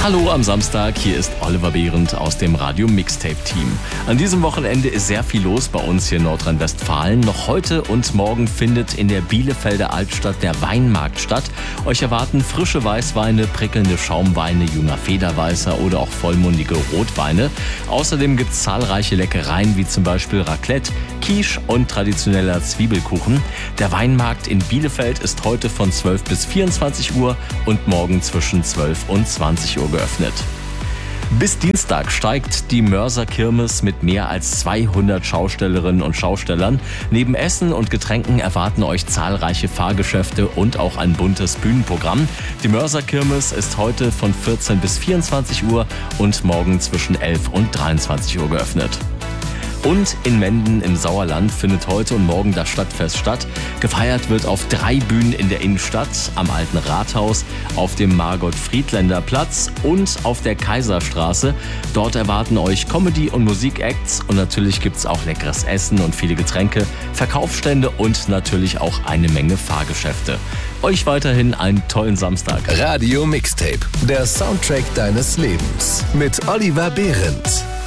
Hallo am Samstag, hier ist Oliver Behrendt aus dem Radio Mixtape Team. An diesem Wochenende ist sehr viel los bei uns hier in Nordrhein-Westfalen. Noch heute und morgen findet in der Bielefelder Altstadt der Weinmarkt statt. Euch erwarten frische Weißweine, prickelnde Schaumweine, junger Federweißer oder auch vollmundige Rotweine. Außerdem gibt es zahlreiche Leckereien wie zum Beispiel Raclette, Quiche und traditioneller Zwiebelkuchen. Der Weinmarkt in Bielefeld ist heute von 12 bis 24 Uhr und morgen zwischen 12 und 20 Uhr geöffnet. Bis Dienstag steigt die Mörser-Kirmes mit mehr als 200 Schaustellerinnen und Schaustellern. Neben Essen und Getränken erwarten euch zahlreiche Fahrgeschäfte und auch ein buntes Bühnenprogramm. Die Mörser-Kirmes ist heute von 14 bis 24 Uhr und morgen zwischen 11 und 23 Uhr geöffnet. Und in Menden im Sauerland findet heute und morgen das Stadtfest statt. Gefeiert wird auf 3 Bühnen in der Innenstadt, am Alten Rathaus, auf dem Margot-Friedländer-Platz und auf der Kaiserstraße. Dort erwarten euch Comedy- und Musik-Acts und natürlich gibt's auch leckeres Essen und viele Getränke, Verkaufsstände und natürlich auch eine Menge Fahrgeschäfte. Euch weiterhin einen tollen Samstag. Radio Mixtape, der Soundtrack deines Lebens mit Oliver Behrendt.